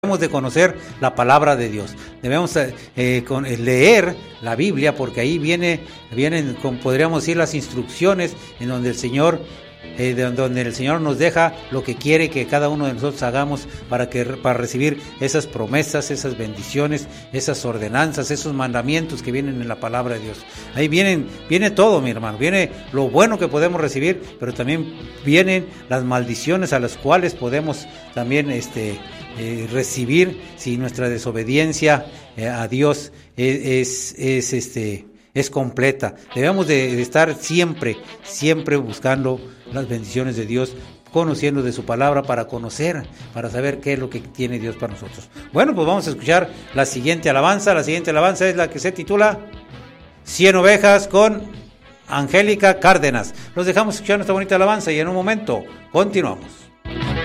Debemos de conocer la palabra de Dios, debemos leer la Biblia, porque ahí vienen, podríamos decir, las instrucciones en donde el Señor nos deja lo que quiere que cada uno de nosotros hagamos para recibir esas promesas, esas bendiciones, esas ordenanzas, esos mandamientos que vienen en la palabra de Dios. Ahí viene todo, mi hermano, viene lo bueno que podemos recibir, pero también vienen las maldiciones a las cuales podemos también recibir si nuestra desobediencia a Dios es completa. Debemos de estar siempre buscando las bendiciones de Dios, conociendo de su palabra para saber qué es lo que tiene Dios para nosotros. Bueno, pues vamos a escuchar la siguiente alabanza. La siguiente alabanza es la que se titula 100 ovejas con Angélica Cárdenas. Los dejamos escuchar esta bonita alabanza y en un momento continuamos.